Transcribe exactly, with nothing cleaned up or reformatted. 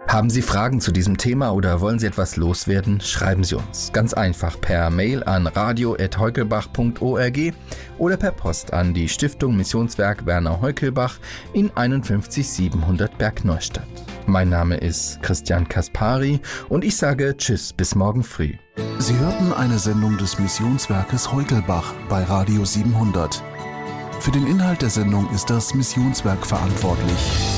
Haben Sie Fragen zu diesem Thema oder wollen Sie etwas loswerden? Schreiben Sie uns. Ganz einfach per Mail an radio at heukelbach punkt org oder per Post an die Stiftung Missionswerk Werner Heukelbach in einundfünfzig siebenhundert Bergneustadt. Mein Name ist Christian Kaspari und ich sage Tschüss, bis morgen früh. Sie hörten eine Sendung des Missionswerkes Heukelbach bei Radio siebenhundert. Für den Inhalt der Sendung ist das Missionswerk verantwortlich.